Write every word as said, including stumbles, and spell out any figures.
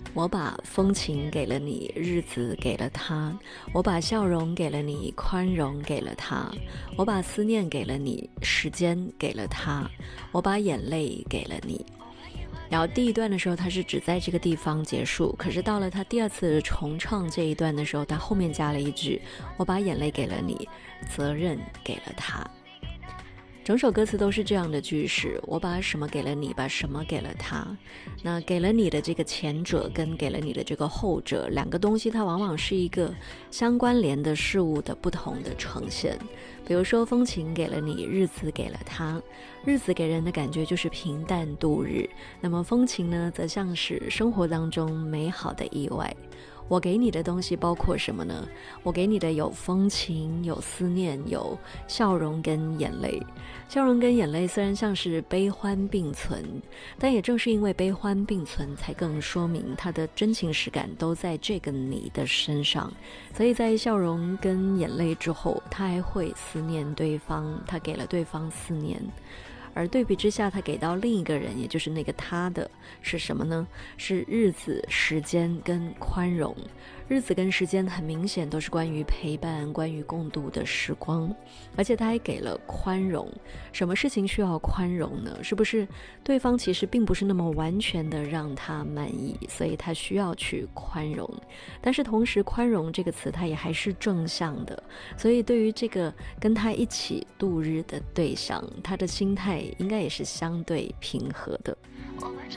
我把风情给了你，日子给了他；我把笑容给了你，宽容给了他；我把思念给了你，时间给了他；我把眼泪给了你。然后第一段的时候他是只在这个地方结束，可是到了他第二次重唱这一段的时候，他后面加了一句，我把眼泪给了你，责任给了他。整首歌词都是这样的句式，我把什么给了你，把什么给了他。那给了你的这个前者跟给了你的这个后者，两个东西它往往是一个相关联的事物的不同的呈现。比如说风情给了你，日子给了他。日子给人的感觉就是平淡度日，那么风情呢，则像是生活当中美好的意外。我给你的东西包括什么呢？我给你的有风情，有思念，有笑容跟眼泪。笑容跟眼泪虽然像是悲欢并存，但也正是因为悲欢并存，才更说明它的真情实感都在这个你的身上。所以在笑容跟眼泪之后，他还会思念对方，他给了对方思念。而对比之下，他给到另一个人，也就是那个他的是什么呢？是日子、时间跟宽容。日子跟时间很明显都是关于陪伴，关于共度的时光，而且他还给了宽容。什么事情需要宽容呢？是不是对方其实并不是那么完全的让他满意，所以他需要去宽容。但是同时宽容这个词它也还是正向的，所以对于这个跟他一起度日的对象，他的心态应该也是相对平和的。我